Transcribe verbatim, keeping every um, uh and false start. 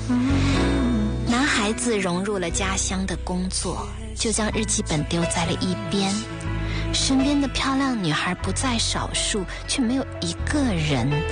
男孩子融入了家乡的工作，就将日记本丢在了一边。身边的漂亮女孩不在少数，却没有一个人